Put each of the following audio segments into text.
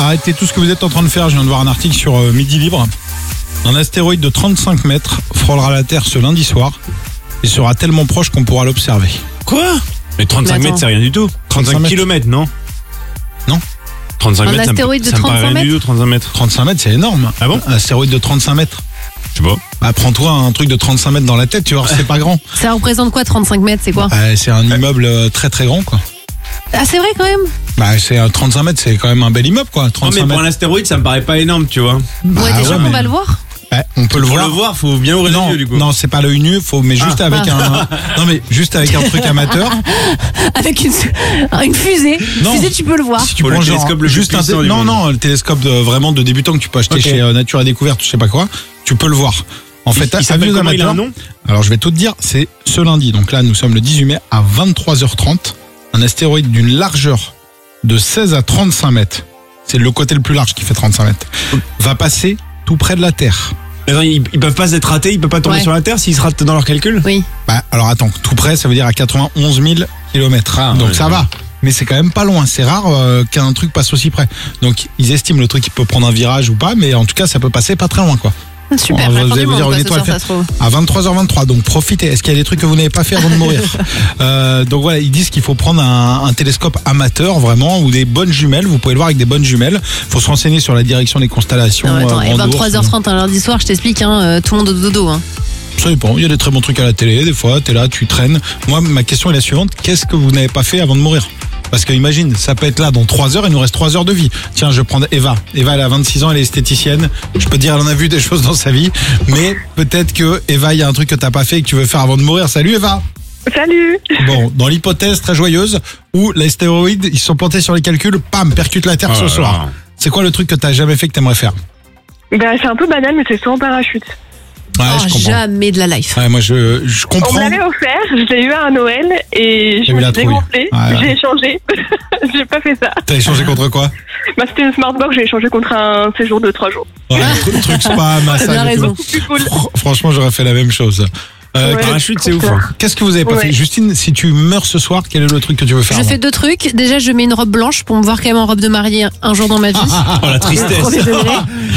arrêtez tout ce que vous êtes en train de faire. Je viens de voir un article sur Midi Libre. Un astéroïde de 35 mètres frôlera la Terre ce lundi soir et sera tellement proche qu'on pourra l'observer. Quoi ? Mais 35 Mais mètres, c'est rien du tout. 35 mètres. kilomètres, non ? Non. 35 Un mètres, astéroïde de ça me paraît 35 rien du tout, 35 mètres. 35 mètres, c'est énorme. Ah bon ? Un astéroïde de 35 mètres. Je sais pas. Bah, prends-toi un truc de 35 mètres dans la tête, tu vois, c'est pas grand. Ça représente quoi 35 mètres, c'est quoi? C'est un immeuble très très grand, quoi. Ah, c'est vrai quand même. Bah, c'est 35 mètres, c'est quand même un bel immeuble, quoi. Non, 35 mais pour mètres. un astéroïde, ça me paraît pas énorme, tu vois. Bon, Bah, t'es sûr ouais, qu'on mais- va le voir? On peut le Pour voir. le voir, faut bien ouvrir Non, les yeux, du coup. non, c'est pas l'œil nu, mais juste avec non mais juste avec un truc amateur. Avec une fusée. Non. Fusée, tu peux le voir. Si tu Faut le prends genre télescope le plus juste un puissant du monde. non, le télescope vraiment de débutant que tu peux acheter Ok. chez Nature et Découverte, je sais pas quoi, tu peux le voir. En fait, il s'appelle avis aux comment, il a un amateurs. nom ? Alors je vais tout te dire, c'est ce lundi. Donc là, nous sommes le 18 mai à 23h30. Un astéroïde d'une largeur de 16 à 35 mètres. C'est le côté le plus large qui fait 35 mètres. Va passer tout près de la Terre. Attends, ils peuvent pas s'être ratés, ils peuvent pas tomber Ouais. sur la Terre s'ils se ratent dans leur calcul ? Oui. Bah, alors attends, tout près, ça veut dire à 91 000 km. Ah, Donc ouais, ça ouais. va. Mais c'est quand même pas loin. C'est rare qu'un truc passe aussi près. Donc ils estiment le truc qui peut prendre un virage ou pas, mais en tout cas, ça peut passer pas très loin, quoi. Super. Oh, la vous fin allez du vous monde, dire quoi, une ce soir, étoile ça se trouve. À 23h23, donc profitez. Est-ce qu'il y a des trucs que vous n'avez pas fait avant de mourir Donc voilà, ils disent qu'il faut prendre un télescope amateur, vraiment, ou des bonnes jumelles. Vous pouvez le voir avec des bonnes jumelles. Il faut se renseigner sur la direction des constellations. Non, attends, et Grand Ours. 23h30 un lundi soir, je t'explique, hein, tout le monde au dodo. Hein. Ça dépend, il y a des très bons trucs à la télé, des fois, t'es là, tu traînes. Moi, ma question est la suivante, qu'est-ce que vous n'avez pas fait avant de mourir ? Parce que imagine, ça peut être là dans 3 heures, il nous reste 3 heures de vie. Tiens, je vais prendre Eva. Eva, elle a 26 ans, elle est esthéticienne. Je peux te dire, elle en a vu des choses dans sa vie. Mais peut-être que Eva, il y a un truc que t'as pas fait et que tu veux faire avant de mourir. Salut Eva. Salut. Bon, dans l'hypothèse très joyeuse où l'astéroïde, ils se sont plantés sur les calculs, pam, percute la Terre Oh ce là soir. là. C'est quoi le truc que t'as jamais fait que t'aimerais faire ? Ben, c'est un peu banal, mais c'est soit en parachute. Ouais, Oh, je comprends. jamais de la life. Ouais, moi, je On comprends. me l'avait offert, je l'ai eu à un Noël et je T'as eu me la suis trouille. dégonflée. Ouais. J'ai échangé. J'ai pas fait ça. T'as échangé contre quoi ? Bah, c'était une Smartbox, j'ai échangé contre un séjour de 3 jours. Ouais, truc spam, T'as massage bien et tout. raison. Plus cool. Franchement, j'aurais fait la même chose. Ouais. Parachute, c'est ouf. Trop Hein. Qu'est-ce que vous avez pas Ouais. fait ? Justine, si tu meurs ce soir, quel est le truc que tu veux faire Je avant fais 2 trucs. Déjà, je mets une robe blanche pour me voir quand même en robe de mariée un jour dans ma vie. Oh la tristesse. Premier degré.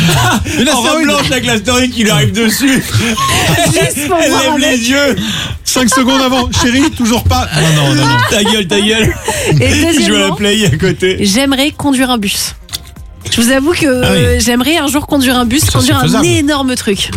Une En robe astéroïde. blanche avec l'astéroïde qui lui arrive dessus. Juste pour Elle voir lève avec. les yeux. 5 secondes avant. Chérie, toujours pas. Non. Ta gueule, ta gueule. Et Je joue à la deuxièmement, play à côté. j'aimerais conduire un bus. Je vous avoue que Ah oui. j'aimerais un jour conduire un bus, Ça, conduire c'est un faisable. énorme truc.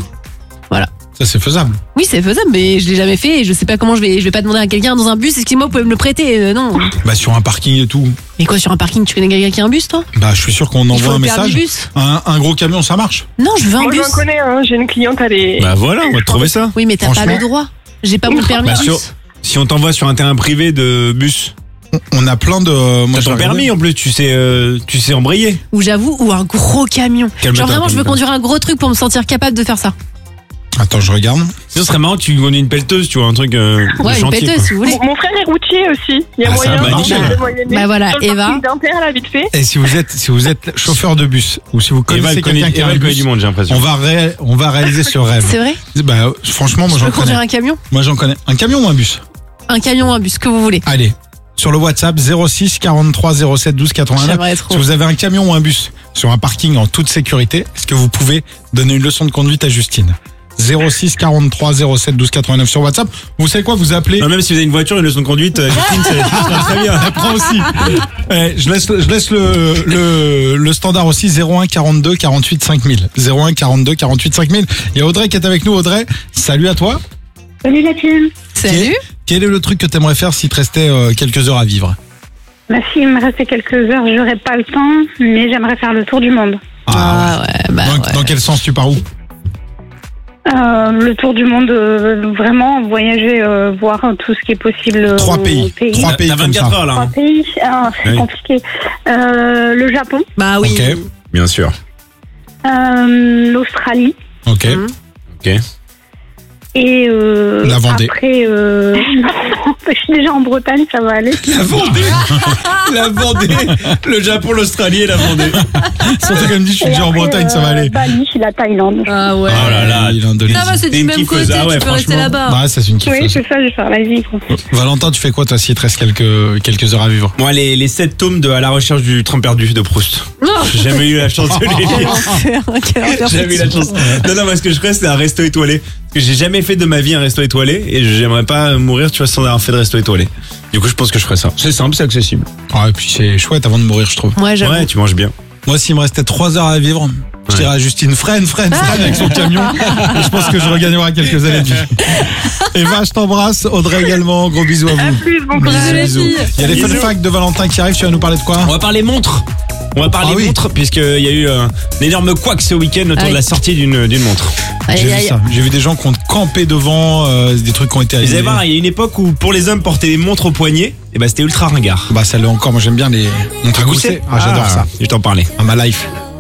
Ça, c'est faisable. Oui, c'est faisable, mais je l'ai jamais fait et je sais pas comment je vais pas demander à quelqu'un dans un bus, excusez-moi, vous pouvez me le prêter non. Bah, sur un parking et tout. Mais quoi, sur un parking, tu connais quelqu'un qui a un bus, toi? Bah, je suis sûr qu'on Il envoie faut un le permis message. bus. Un gros camion, ça marche. Non, je veux un Moi, bus. j'en connais un. J'ai une cliente, elle est. Bah voilà, on va te trouver ça. Oui, mais t'as pas Franchement. le droit. J'ai pas mon permis Bah, bus. sur- Si on t'envoie sur un terrain privé de bus, On a plein de. Moi, t'as je ton vais regarder. permis en plus, tu sais embrayer. Ou j'avoue, ou un gros camion. Calme-toi, Genre vraiment, je veux calme-toi. conduire un gros truc pour me sentir capable de faire ça. Attends, je regarde. Sinon, ce serait marrant que tu conduis une pelleteuse, tu vois, un truc de Ouais, une chantier. pelleteuse, quoi. si vous voulez. Mon frère est routier aussi. Il y a Ah, moyen ça, bah, nickel. de moyenner. Bah voilà, Sur le Eva. parking d'Inter, là, vite fait. Et si vous êtes chauffeur de bus ou si vous Eva, connaissez elle connaît quelqu'un qui a un du bus, monde, j'ai l'impression. on va réaliser ce rêve. C'est vrai? Bah, franchement, moi Je j'en peux conduire connais. un camion? Moi j'en connais. Un camion ou un bus ? Un camion ou un bus, que vous voulez. Allez, sur le WhatsApp 06 43 07 12 89. J'aimerais trop. Si vous avez un camion ou un bus sur un parking en toute sécurité, est-ce que vous pouvez donner une leçon de conduite à Justine ? 06 43 07 12 89 sur WhatsApp. Vous savez quoi, vous appelez. Non, même si vous avez une voiture, une leçon de conduite, Justine, ça sera très bien. Elle prend aussi. Je laisse le standard aussi 01 42 48 5000. 01 42 48 5000. Il y a Audrey qui est avec nous. Audrey, salut à toi. Salut la team. Salut. Quel est le truc que tu aimerais faire s'il te restait quelques heures à vivre ? Bah, s'il me restait quelques heures, j'aurais pas le temps, mais j'aimerais faire le tour du monde. Ah ouais, bah ouais. Dans quel sens tu pars où ? Le tour du monde, vraiment, voyager, voir tout ce qui est possible. 3 pays. 3 pays T'as comme 24 ça. heures là. 3 hein. pays, c'est Oui. compliqué. Le Japon, Bah oui. Ok. Bien sûr. l'Australie Ok. Mhm. Ok. et La Vendée. après Je suis déjà en Bretagne, ça va aller. La Vendée. La Vendée. Le Japon, l'Australie et la Vendée. Surtout qu'elle me dit, je suis Et déjà en après, Bretagne, ça va aller. Bali, la Thaïlande. Ah ouais. Oh là là. L'Indonésie. Ça va, c'est T'es du une même kiffeuse, côté, ah ouais, tu peux rester franchement. là-bas. Ouais, ça, c'est une Oui, kiffeuse. c'est ça, je vais faire la vie. Valentin, tu fais quoi, toi, s'il te reste quelques heures à vivre? Moi, les 7 tomes de À la recherche du train perdu de Proust. Non. J'ai jamais eu la chance de les Quel lire. enfer, quel enfer. J'ai jamais eu la chance. Non, moi, ce que je ferais, c'est un resto étoilé. Parce que j'ai jamais fait de ma vie un resto étoilé et j'aimerais pas mourir, tu vois, sans avoir fait de resto étoilé. Du coup, je pense que je ferais ça. C'est simple, c'est accessible. Ah, et puis c'est chouette avant de mourir, je trouve. Ouais, j'avoue. Ouais, tu manges bien. Moi, s'il me restait 3 heures à vivre, je dirais à Justine, freine avec son camion. Et je pense que je regagnerai quelques années de vie. Eva, je t'embrasse. Audrey également. Gros bisous à À vous. plus, bon courage. Bisous, les Bisous. filles. Il y a les fun Bisous. facts de Valentin qui arrivent. Tu vas nous parler de quoi? On va parler montre. On va parler Ah oui. montre, puisqu'il y a eu un énorme couac ce week-end autour Aïe. de la sortie d'une montre. Aïe, J'ai aïe, vu ça. J'ai vu des gens qui ont campé devant, des trucs qui ont été Vous allez annulés. voir, il y a une époque où pour les hommes porter des montres au poignet, et bah c'était ultra ringard. Bah, ça l'est encore. Moi, j'aime bien les montres à gousset. Ah, j'adore ça. Je t'en parlais. Ah, ma life.